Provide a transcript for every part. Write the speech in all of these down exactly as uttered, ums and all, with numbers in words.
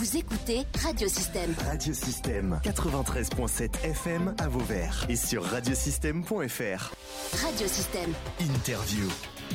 Vous écoutez Radiosystème. Radiosystème quatre-vingt-treize virgule sept F M à Vauvert et sur radiosystème point F R. Radiosystème. Interview.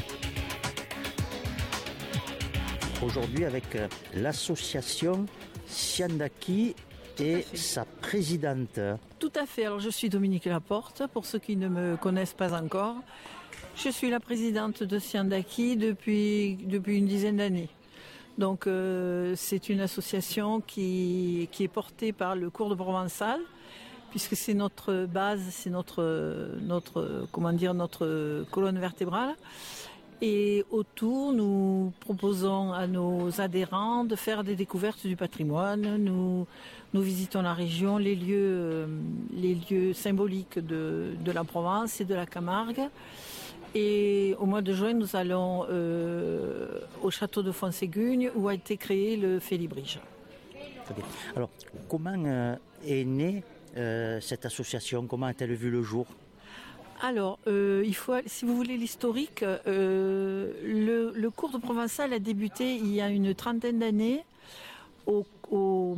Aujourd'hui avec l'association Siandaki et sa présidente. Tout à fait. Alors je suis Dominique Laporte, pour ceux qui ne me connaissent pas encore. Je suis la présidente de Siandaki depuis, depuis une dizaine d'années. Donc euh, c'est une association qui, qui est portée par le cours de Provençal, puisque c'est notre base, c'est notre, notre, comment dire, notre colonne vertébrale. Et autour, nous proposons à nos adhérents de faire des découvertes du patrimoine. Nous, nous visitons la région, les lieux, les lieux symboliques de, de la Provence et de la Camargue. Et au mois de juin, nous allons euh, au château de Fontségugne, où a été créé le Félibrige. Alors, comment euh, est née euh, cette association? Comment a-t-elle vu le jour? Alors, euh, il faut, si vous voulez l'historique, euh, le, le cours de Provençal a débuté il y a une trentaine d'années au, au,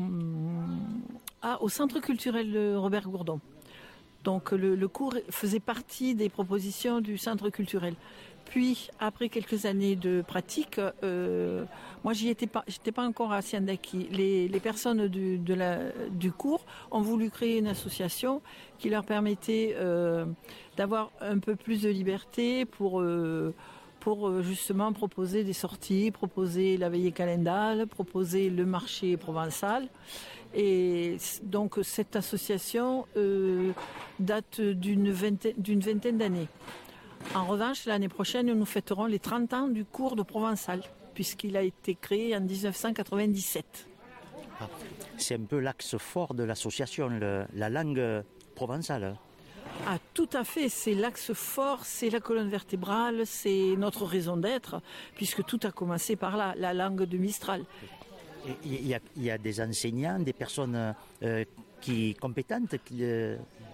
ah, au Centre culturel de Robert Gourdon. Donc le, le cours faisait partie des propositions du Centre culturel. Puis, après quelques années de pratique, euh, moi j'y étais pas, j'étais pas encore à Siandaki. Les, les personnes du, de la, du cours ont voulu créer une association qui leur permettait euh, d'avoir un peu plus de liberté pour euh, pour justement proposer des sorties, proposer la veillée calendale, proposer le marché provençal. Et donc cette association euh, date d'une vingtaine, d'une vingtaine d'années. En revanche, l'année prochaine, nous fêterons les trente ans du cours de Provençal, puisqu'il a été créé en dix-neuf cent quatre-vingt-dix-sept. Ah, c'est un peu l'axe fort de l'association, le, la langue provençale. Ah, tout à fait, c'est l'axe fort, c'est la colonne vertébrale, c'est notre raison d'être, puisque tout a commencé par là, la langue de Mistral. Il y a, il y a des enseignants, des personnes euh, qui compétentes qui, euh,